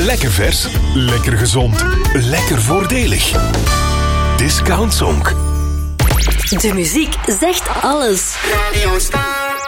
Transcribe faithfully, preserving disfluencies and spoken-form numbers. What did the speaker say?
Lekker vers, lekker gezond, lekker voordelig. Discount Zonk. De muziek zegt alles. Radio Star.